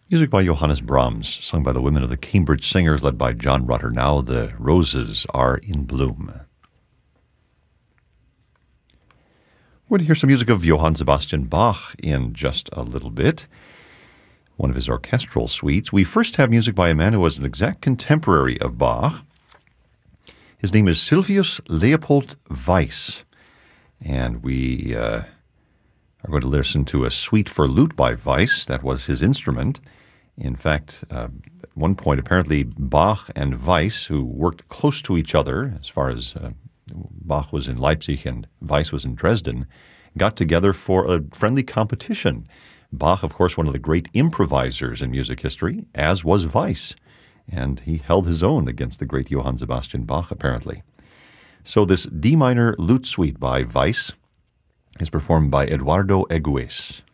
Music by Johannes Brahms, sung by the women of the Cambridge Singers, led by John Rutter. Now the roses are in bloom. We're going to hear some music of Johann Sebastian Bach in just a little bit, one of his orchestral suites. We first have music by a man who was an exact contemporary of Bach. His name is Sylvius Leopold Weiss, and we are going to listen to a suite for lute by Weiss. That was his instrument. In fact, at one point, apparently Bach and Weiss, who worked close to each other, as far as Bach was in Leipzig and Weiss was in Dresden, got together for a friendly competition. Bach, of course, one of the great improvisers in music history, as was Weiss, and he held his own against the great Johann Sebastian Bach, apparently. So this D minor lute suite by Weiss is performed by Eduardo Egues.